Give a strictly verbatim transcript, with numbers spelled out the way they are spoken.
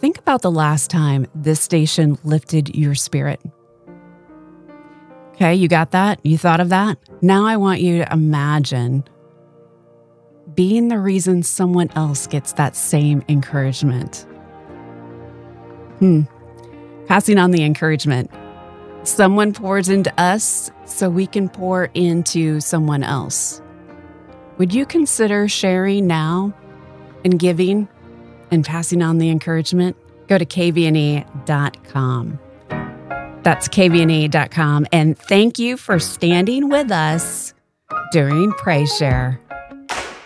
Think about the last time this station lifted your spirit. Okay, you got that? You thought of that? Now I want you to imagine being the reason someone else gets that same encouragement. Hmm. Passing on the encouragement. Someone pours into us so we can pour into someone else. Would you consider sharing now and giving and passing on the encouragement? Go to K V N E dot com. That's K V N E dot com. And thank you for standing with us during Pray Share.